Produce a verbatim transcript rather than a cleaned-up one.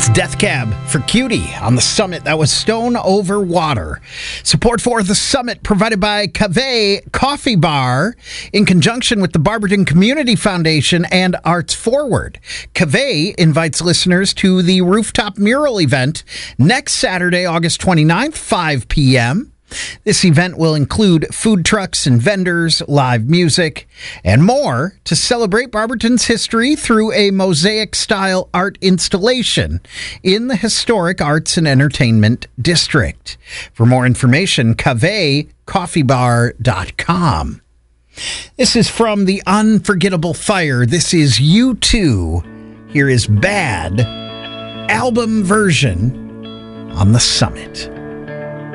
That's Death Cab for Cutie on the Summit. That was Stone Over Water. Support for the Summit provided by Cave Coffee Bar in conjunction with the Barberton Community Foundation and Arts Forward. Cave invites listeners to the rooftop mural event next Saturday, August twenty-ninth, five p.m. This event will include food trucks and vendors, live music, and more to celebrate Barberton's history through a mosaic-style art installation in the historic Arts and Entertainment District. For more information, cave coffee bar dot com. This is from The Unforgettable Fire. This is U two. Here is Bad, album version on the Summit.